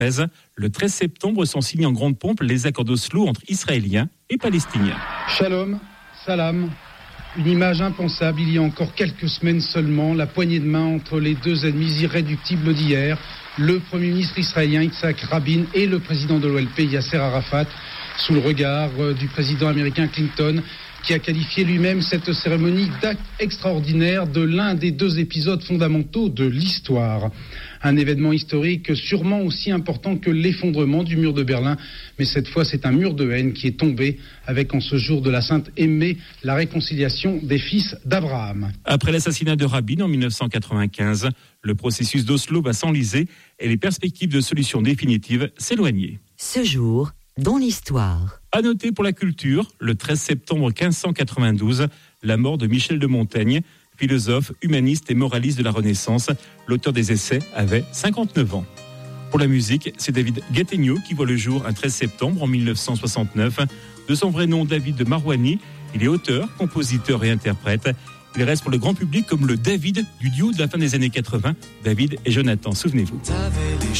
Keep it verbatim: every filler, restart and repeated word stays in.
Le treize septembre sont signés en grande pompe les accords d'Oslo entre Israéliens et Palestiniens. Shalom, salam. Une image impensable il y a encore quelques semaines seulement, la poignée de main entre les deux ennemis irréductibles d'hier, le Premier ministre israélien Yitzhak Rabin et le président de l'O L P Yasser Arafat, sous le regard du président américain Clinton, qui a qualifié lui-même cette cérémonie d'acte extraordinaire de l'un des deux épisodes fondamentaux de l'histoire. Un événement historique sûrement aussi important que l'effondrement du mur de Berlin, mais cette fois c'est un mur de haine qui est tombé avec en ce jour de la Sainte Aimée la réconciliation des fils d'Abraham. Après l'assassinat de Rabin en dix-neuf cent quatre-vingt-quinze, le processus d'Oslo va s'enliser et les perspectives de solution définitive s'éloigner. Ce jour, dans l'histoire. À noter pour la culture, le treize septembre quinze cent quatre-vingt-douze, la mort de Michel de Montaigne, philosophe, humaniste et moraliste de la Renaissance. L'auteur des Essais avait cinquante-neuf ans. Pour la musique, c'est David Gattegno qui voit le jour un treize septembre en dix-neuf cent soixante-neuf. De son vrai nom, David de Marouani, il est auteur, compositeur et interprète. Il reste pour le grand public comme le David du duo de la fin des années quatre-vingts, David et Jonathan, souvenez-vous.